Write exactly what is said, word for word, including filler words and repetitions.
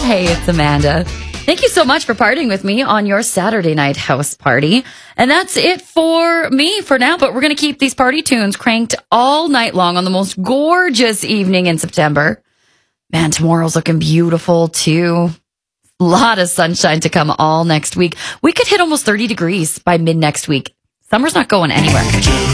Hey, it's Amanda. Thank you so much for partying with me on your Saturday night house party. And that's it for me for now, but we're going to keep these party tunes cranked all night long on the most gorgeous evening in September. Man, tomorrow's looking beautiful too. A lot of sunshine to come all next week. We could hit almost thirty degrees by mid next week. Summer's not going anywhere.